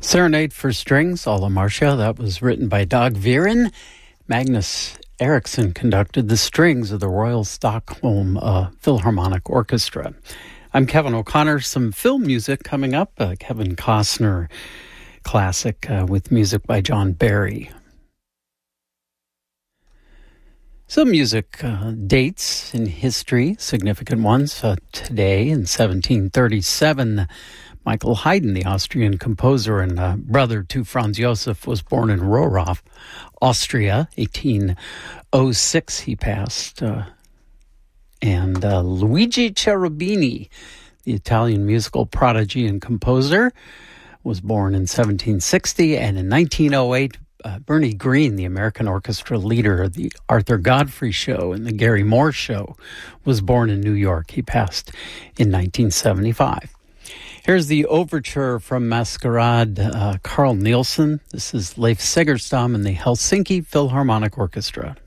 Serenade for Strings, Alla Marcia. That was written by Dag Viren. Magnus Eriksson conducted the strings of the Royal Stockholm Philharmonic Orchestra. I'm Kevin O'Connor. Some film music coming up. Kevin Costner classic with music by John Barry. Some music dates in history, significant ones. Today in 1737, Michael Haydn, the Austrian composer and brother to Franz Josef, was born in Rohraff, Austria. 1806 he passed. And Luigi Cherubini, the Italian musical prodigy and composer, was born in 1760. And in 1908, Bernie Green, the American orchestra leader of the Arthur Godfrey Show and the Gary Moore Show, was born in New York. He passed in 1975. Here's the overture from Masquerade, Carl Nielsen. This is Leif Segerstam and the Helsinki Philharmonic Orchestra.